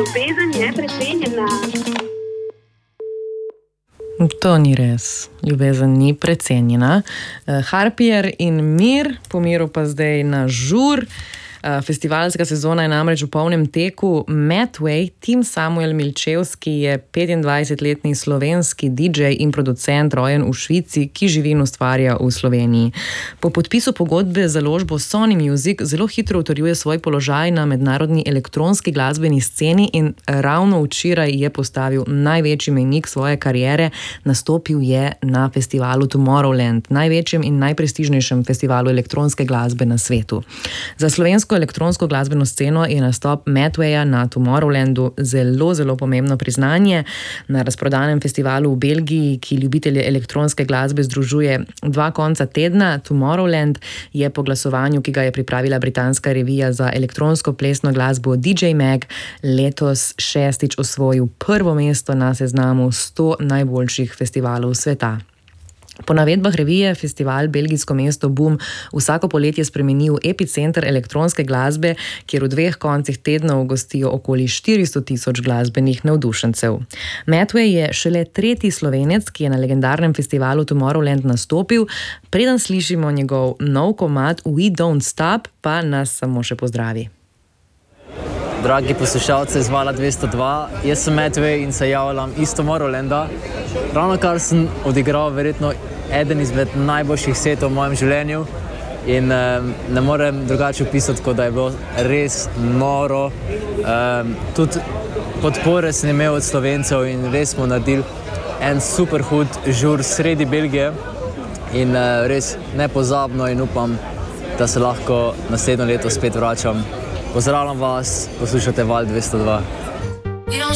Ljubezen je precenjena. To ni res. Ljubezen ni precenjena. Harpier in Mir, po miru pa zdaj na žur. Festivalska sezona je namreč v polnem teku. Matway, Tim Samuel Milčevski je 25-letni slovenski DJ in producent, rojen v Švici, ki živi in ustvarja v Sloveniji. Po podpisu pogodbe z založbo Sony Music zelo hitro utrjuje svoj položaj na mednarodni elektronski glasbeni sceni in ravno včeraj je postavil največji mejnik svoje kariere. Nastopil je na festivalu Tomorrowland, največjem in najprestižnejšem festivalu elektronske glasbe na svetu. Za slovensko elektronsko glasbeno sceno je nastop Matwaya na Tomorrowlandu zelo pomembno priznanje. Na razprodanem festivalu v Belgiji, ki ljubitelje elektronske glasbe združuje 2 konca tedna, Tomorrowland je po glasovanju, ki ga je pripravila britanska revija za elektronsko plesno glasbo DJ Mag, letos 6. osvojil prvo mesto na seznamu 100 najboljših festivalov sveta. Po navedbah revije festival belgijsko mesto Boom vsako poletje spremeni v epicenter elektronske glasbe, kjer v 2 koncih tednov gostijo okoli 400,000 glasbenih navdušencev. Matway je šele 3. Slovenec, ki je na legendarnem festivalu Tomorrowland nastopil. Preden slišimo njegov nov komad We Don't Stop, pa nas samo še pozdravi. Dragi poslušalci z Vala 202, jaz sem Matway in se javljam iz Tomorrowlanda. Ravnokar sem odigral verjetno eden izmed najboljših setov v mojem življenju in ne morem drugače opisati, kot da je bilo res noro. Tudi podpore sem imel od Slovencev in res smo naredili en super hud žur sredi Belgije in res nepozabno in upam, da se lahko naslednjo leto spet vračam. Pozdravljam vas, poslušate Val 202.